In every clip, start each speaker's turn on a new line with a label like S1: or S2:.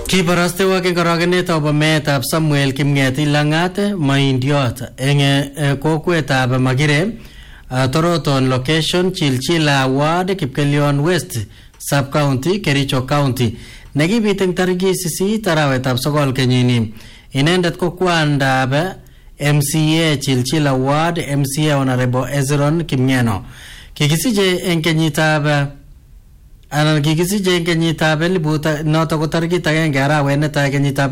S1: Kibaraste wake karagenet akobo meetab Samuel Kimng'et Lang'at Maindiot eng kokwetab Magire Toroton location Chilchila Ward Kipkelion West Sub-County Kericho County nekibit eng tarikit 8 arawetab 9 kenyini. Inendet ko kwandab MCA Chilchila Ward MCA Honorable Ezron Kimng'eno. Kikisije eng kenyitab elibuta noto ko tarikit agenge arawet netai kenyitab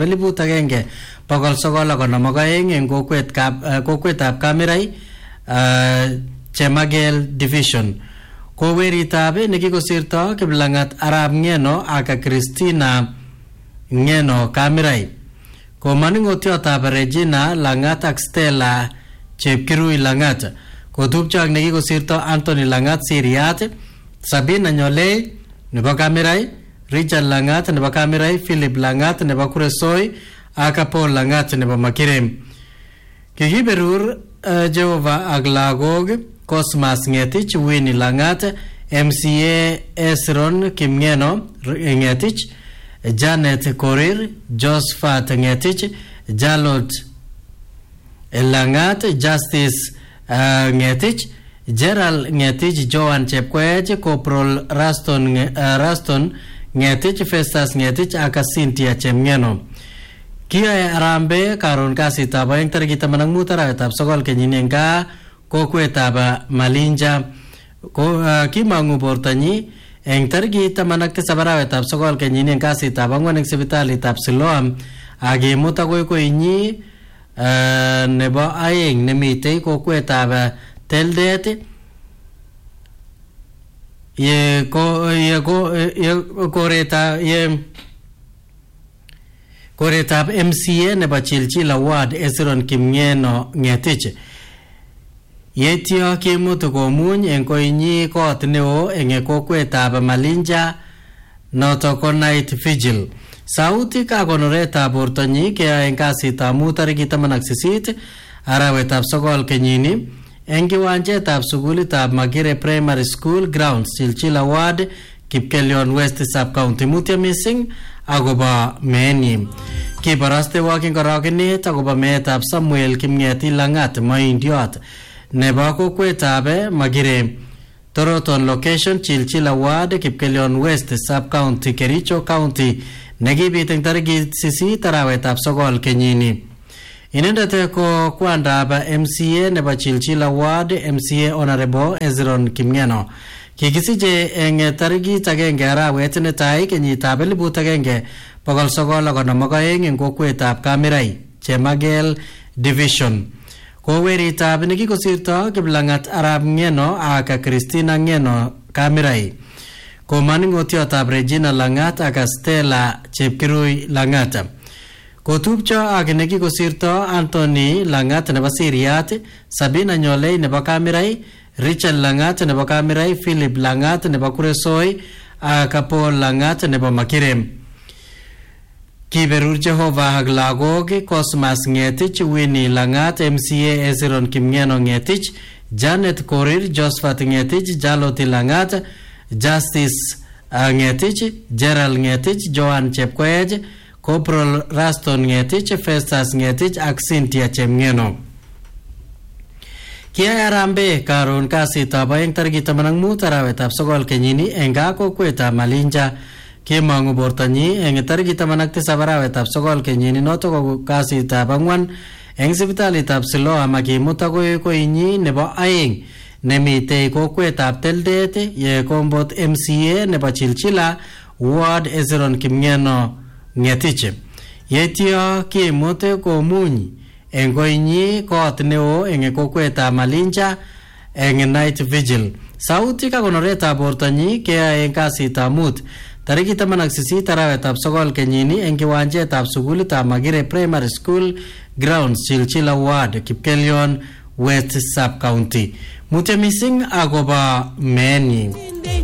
S1: 1992 eng kokwetab Kamirai Chemagel Division. Ko weritab nekikosirto Kiplang'at Arap Ng'eno ak Christina Ng'eno Kamirai. Ko maning'otiotab Regina Lang'at ak Stella Chepkirui Lang'at. Ko tupcho ak nekikosirto Anthony Lang'at Siriat, Sabina Nyolei nebo Kamirai, Richard Lang'at nebo Kamirai, Philip Lang'at nebo Kuresoi ak Paul Lang'at nebo Makirem. Kikiberur Jehova ak lagok Cosmas Ng'etich, Winnie Lang'at, MCA Ezron Kimng'eno Ng'etich, Janet Korir, Josephat Ng'etich, Jalot Lang'at, Justice Ng'etich, Gerald Ng'etich, Joan Chepkoech, Corporal Raston Ng'etich, Festus Ng'etich ak Cynthia Chemng'eno. Kiyoe arambe karon kasitab aeng tarikit 15 arawetab 9 kenyini eng kokwetab Malinja. Kimang'u bortonyi eng tarikit 17 arawetab 9 kenyini eng kasitab 4 eng sipitalitab Siloam akimut akoi koinyi nebo aeng nemitei kokwetab Teldet koretab MCA nebo Chilchila Ward Ezron Kimng'eno Ng'etich. Yetyo kimutu komuny eng koinyi kot neo eng kokwetab Malinja noto ko Night Vigil. Sautik ak konoretab bortonyi keyoe eng kasitab 5 tarikit 18 arawetab 9 kenyini eng kiwanjetab sukulitab Magire Primary School Grounds Chilchila Ward Kipkelion West Sub-County. Mutyo mising akobo meenyi. Kibaraste waking karagenet akobo meetab Samuel Kimng'et Lang'at Maindiot nebo kokwetab Magire Toroton location Chilchila Ward Kipkelion West Sub-County Kericho County nekibit eng tarikit 8 arawetab 9 kenyini. Inendet ko kwandab MCA nebo Chilchila Ward MCA Honorable Ezron Kimng'eno. Kikisije eng tarikit agenge arawet netai kenyitab 1992 eng kokwetab Kamirai Chemagel Division. Ko weritab nekikosirto Kiplang'at Arap Ng'eno ak Christina Ng'eno Kamirai. Ko maning'otiotab Regina Lang'at ak Stella Chepkirui Lang'at. Kotupcho ak nekikosirto Anthony Lang'at nebo Siriat, Sabina Nyolei nebo Kamirai, Richard Lang'at nebo Kamirai, Philip Lang'at nebo Kuresoi ak Paul Lang'at nebo Makirem. Kiberur Jehova ak lagok Cosmas Ng'etich, Winnie Lang'at, MCA Ezron Kimng'eno Ng'etich, Janet Korir, Josephat Ng'etich, Jalot Lang'at, Justice Ng'etich, Gerald Ng'etich, Joan Chepkoech, Corporal Raston Ng'etich, Festus Ng'etich ak Cynthia Chemng'eno. Kiyoe arambe karon kasitab aeng tarikit 15 arawetab 9 kenyini eng kokwetab Malinja. Kimang'u bortonyi eng tarikit 17 arawetab 9 kenyini noto ko kasitab 4 eng sipitalitab Siloam akimut akoi koinyi nebo aeng nemitei kokwetab Teldet ye kombot MCA nebo Chilchila Ward Ezron Kimng'eno Ng'etich. Yetyo kimut komuny eng koinyi kot neo eng kokwetab Malinja eng Night Vigil. Sautik ak konoretab bortonyi keyoe eng kasitab 5 tarikit 18 arawetab 9 kenyini eng kiwanjetab sukulitab Magire Primary School Grounds Chilchila Ward Kipkelion West Sub-County. Mutyo mising akobo meenyi.